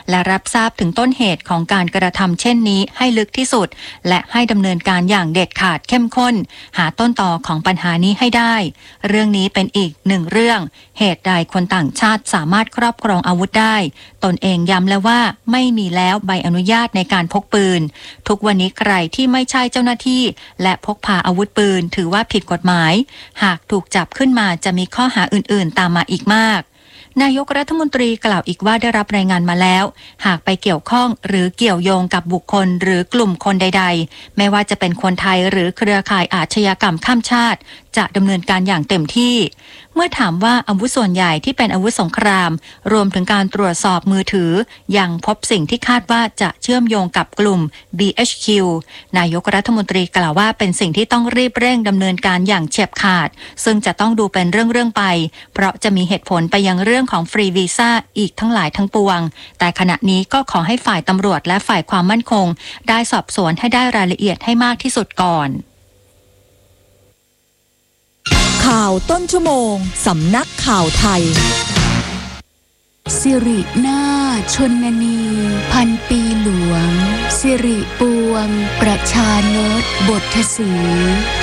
และรับทราบถึงต้นเหตุของการกระทำเช่นนี้ให้ลึกที่สุดและให้ดำเนินการอย่างเด็ดขาดเข้มข้นหาต้นตอของปัญหานี้ให้ได้เรื่องนี้เป็นอีกหนึ่งเรื่องเหตุใดคนต่างชาติสามารถครอบครองอาวุธได้ตนเองย้ำแล้วว่าไม่มีแล้วใบอนุญาตในการพกปืนทุกวันนี้ใครที่ไม่ใช่เจ้าหน้าที่และพกพาอาวุธปืนถือว่าผิดกฎหมายหากถูกจับขึ้นมาจะมีข้อหาอื่นๆตามมาอีกมากนายกรัฐมนตรีกล่าวอีกว่าได้รับรายงานมาแล้วหากไปเกี่ยวข้องหรือเกี่ยวโยงกับบุคคลหรือกลุ่มคนใดๆไม่ว่าจะเป็นคนไทยหรือเครือข่ายอาชญากรรมข้ามชาติจะดำเนินการอย่างเต็มที่เมื่อถามว่าอาวุธส่วนใหญ่ที่เป็นอาวุธสงครามรวมถึงการตรวจสอบมือถือยังพบสิ่งที่คาดว่าจะเชื่อมโยงกับกลุ่ม BHQ นายกรัฐมนตรีกล่าวว่าเป็นสิ่งที่ต้องรีบเร่งดำเนินการอย่างเฉียบขาดซึ่งจะต้องดูเป็นเรื่องๆไปเพราะจะมีเหตุผลไปยังเรื่องของฟรีวีซ่าอีกทั้งหลายทั้งปวงแต่ขณะนี้ก็ขอให้ฝ่ายตำรวจและฝ่ายความมั่นคงได้สอบสวนให้ได้รายละเอียดให้มากที่สุดก่อนข่าวต้นชั่วโมงสำนักข่าวไทยสิรินาถชนนีพันปีหลวงสิริปวงประชานตบทศรี